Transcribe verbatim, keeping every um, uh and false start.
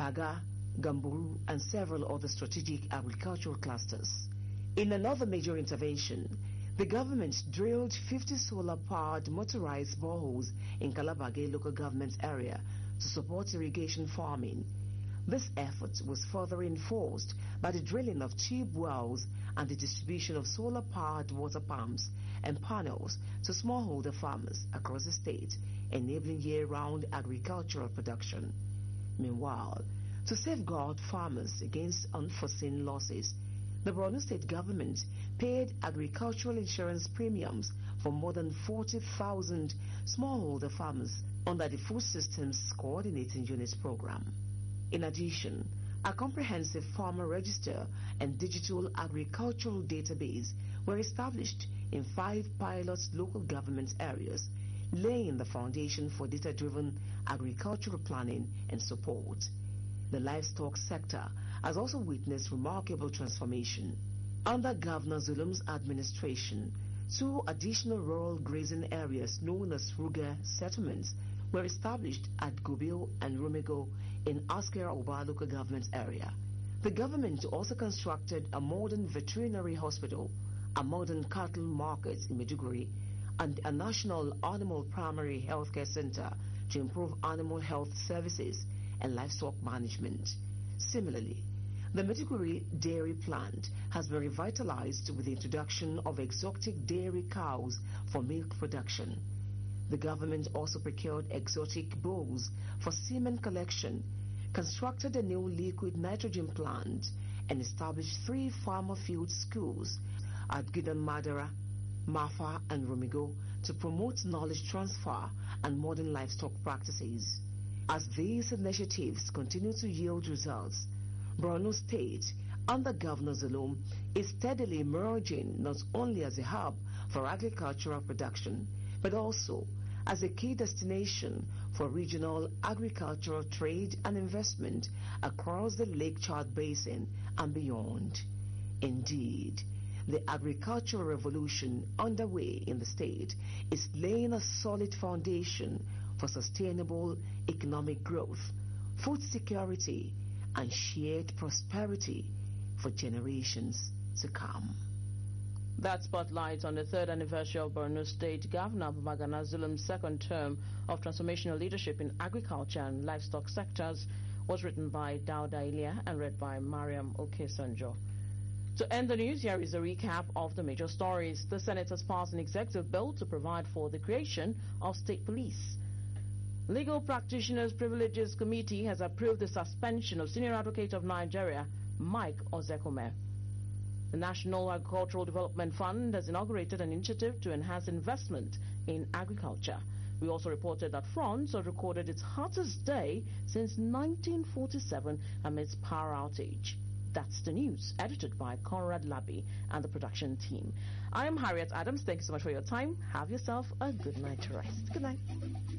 Baga, Gamburu, and several other strategic agricultural clusters. In another major intervention, the government drilled fifty solar-powered motorized boreholes in Kalabage local government area to support irrigation farming. This effort was further enforced by the drilling of tube wells and the distribution of solar-powered water pumps and panels to smallholder farmers across the state, enabling year-round agricultural production. Meanwhile, to safeguard farmers against unforeseen losses, the Borno State government paid agricultural insurance premiums for more than forty thousand smallholder farmers under the Food Systems Coordinating Units program. In addition, a comprehensive farmer register and digital agricultural database were established in five pilot local government areas, laying the foundation for data-driven agricultural planning and support. The livestock sector has also witnessed remarkable transformation. Under Governor Zulum's administration, two additional rural grazing areas known as Ruga settlements were established at Gubil and Rumego in Asker Oba local government area. The government also constructed a modern veterinary hospital, a modern cattle market in Maiduguri, and a national animal primary healthcare center to improve animal health services and livestock management. Similarly, the Maiduguri dairy plant has been revitalized with the introduction of exotic dairy cows for milk production. The government also procured exotic bulls for semen collection, constructed a new liquid nitrogen plant, and established three farmer field schools at Gidan Madara, Mafa, and Rumigo to promote knowledge transfer and modern livestock practices. As these initiatives continue to yield results, Borno State, under Governor Zulum, is steadily emerging not only as a hub for agricultural production, but also as a key destination for regional agricultural trade and investment across the Lake Chad Basin and beyond. Indeed, the agricultural revolution underway in the state is laying a solid foundation for sustainable economic growth, food security, and shared prosperity for generations to come. That spotlight on the third anniversary of Borno State Governor Babagana Zulum's second term of transformational leadership in agriculture and livestock sectors was written by Dauda Ilia and read by Mariam Okesanjo. To end the news, here is a recap of the major stories. The Senate has passed an executive bill to provide for the creation of state police. Legal Practitioners Privileges Committee has approved the suspension of Senior Advocate of Nigeria, Mike Ozekome. The National Agricultural Development Fund has inaugurated an initiative to enhance investment in agriculture. We also reported that France has recorded its hottest day since nineteen forty-seven amidst power outage. That's the news, edited by Conrad Labby and the production team. I am Harriet Adams. Thank you so much for your time. Have yourself a good night to rest. Good night.